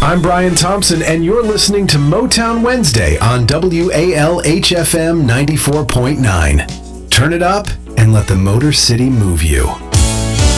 I'm Brian Thompson, and you're listening to Motown Wednesday on WALHFM 94.9. Turn it up and let the Motor City move you.